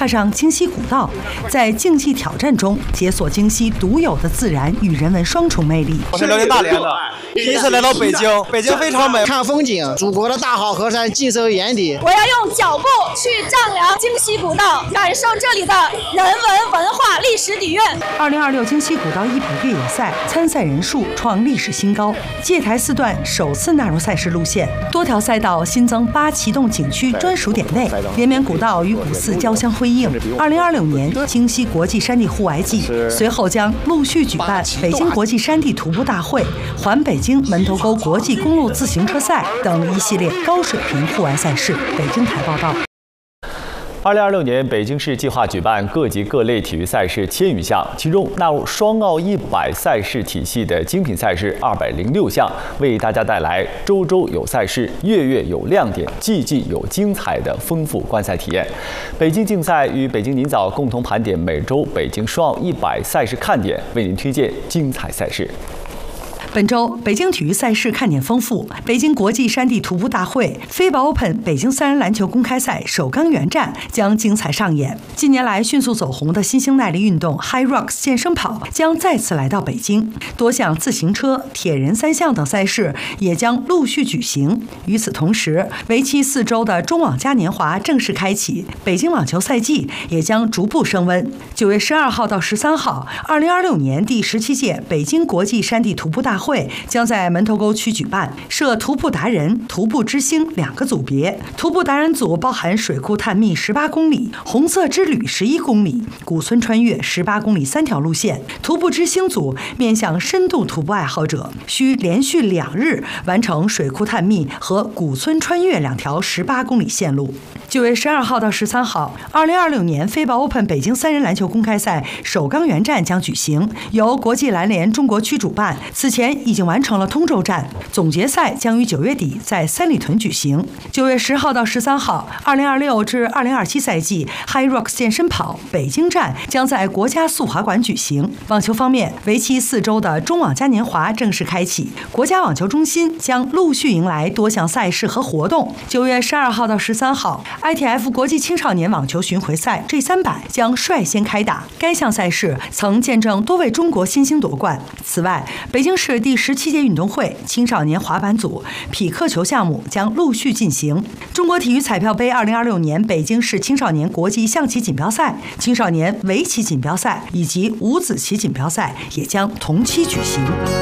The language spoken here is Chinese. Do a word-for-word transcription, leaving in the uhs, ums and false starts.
踏上京西古道，在竞技挑战中解锁京西独有的自然与人文双重魅力。 我是辽宁大连的，第一次来到北京，北京非常美， 看风景，祖国的大好河山尽收眼底。 我要用脚步去丈量京西古道，感受这里的人文文化历史底蕴。 二零二六京西古道一百越野赛参赛人数创历史新高，界台四段首次纳入赛事路线，多条赛道新增八启动景区专属点位，连绵古道与古寺交相辉映。二零二六年京西国际山地户外季随后将陆续举办北京国际山地徒步大会、环北京门头沟国际公路自行车赛等一系列高水平户外赛事。北京台报道。 二零二六年，北京市计划举办各级各类体育赛事千余项，其中纳入双奥一百赛事体系的精品赛事二百零六项，为大家带来周周有赛事、月月有亮点、季季有精彩的丰富观赛体验。北京竞赛与北京您早共同盘点每周北京双奥一百赛事看点，为您推荐精彩赛事。 本周北京体育赛事看点丰富，北京国际山地徒步大会、FIBA Open 北京三人篮球公开赛首钢援战将精彩上演。近年来迅速走红的新兴耐力运动 High Rocks 健身跑将再次来到北京，多项自行车、铁人三项等赛事也将陆续举行。与此同时，为期四周的中网嘉年华正式开启，北京网球赛季也将逐步升温。九月十二号到十三号，二零二六年第十七届北京国际山地徒步大会会将在门头沟区举办，设徒步达人、徒步之星两个组别。徒步达人组包含水库探秘十八公里、红色之旅十一公里、古村穿越十八公里三条路线。徒步之星组面向深度徒步爱好者，需连续两日完成水库探秘和古村穿越两条十八公里线路。九月十二号到十三号，二零二六年 FIBA Open 北京三人篮球公开赛首钢援战将举行，由国际篮联中国区主办。此前已经完成了通州站，总决赛将于九月底在三里屯举行。九月十号到十三号，二零二六至二零二七赛季 High Rocks 健身跑北京站将在国家速滑馆举行。网球方面，为期四周的中网嘉年华正式开启，国家网球中心将陆续迎来多项赛事和活动。九月十二号到十三号 ，I T F 国际青少年网球巡回赛 G 三百将率先开打，该项赛事曾见证多位中国新星夺冠。此外，北京市第十七届运动会青少年滑板组匹克球项目将陆续进行。中国体育彩票杯二零二六年北京市青少年国际象棋锦标赛、青少年围棋锦标赛以及五子棋锦标赛也将同期举行。